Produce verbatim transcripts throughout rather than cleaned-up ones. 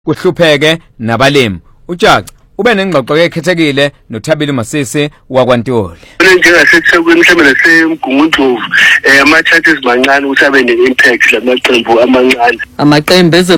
kuhlupheke nabalimi. uJaca ube nengxoxo ekhethekile noThabile Masisi wakwaNtuli. NjengaseThekwini mhlawumbe naseMgungundlovu eh ama charges mancane ukuthi abe ne impact lamaqembu amancane. Amaqembu eze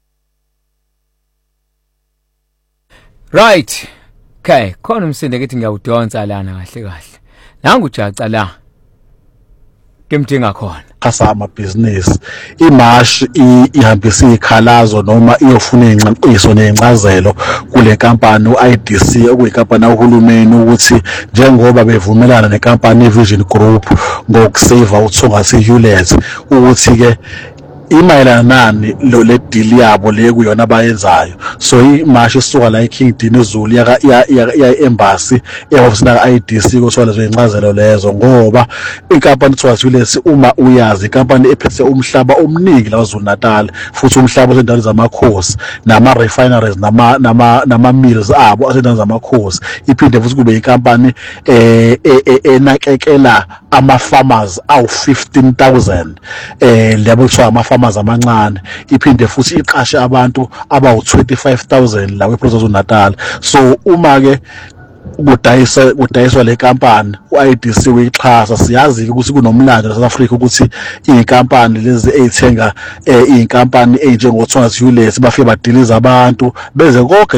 Right. Okay, khona umsinde kethi ngiyawudonsa lana kahle kahle. Nangu uJaca la. Kimdinga khona. Asa amabhizinisi imash ihambisa ikhalazo noma iyofuna ingcaciso nezincazelo kule kampani uI D C okuyikampani kahulumeni ukuthi njengoba bevumelana nenkampani Vision Group ngokusave uthonga seHewlett ukuthi ke imayelana nani lo le deal yabo le kuyona abayenzayo. So imash isuka la eKingdon eZulu yaka ya embassy ehofisi la I D C kuthiwa lezo incazelo lezo ngoba inkampani kuthiwa Hewlett uma uyazi inkampani ephethe umhlaba omningi la KwaZulu Natal futhi umhlaba osendaweni zamakhosi nama refineries nama nama nama mills abo asendaweni zamakhosi iphinde futhi kube inkampani eh enakekela ama farmers awu fifteen thousand eh labo kuthiwa ama farmers amancane iphinde futhi iqashe abantu abawu twenty-five thousand la kweProvince Natal. So uma ke kudayisa kudayiswa le kampani uI D C uyixhasa siyazi ukuthi kunomlando eSouth Africa ukuthi inkampani lezi ezithenga inkampani enjengo Thomas Hewlett bafike badiliza abantu beze konke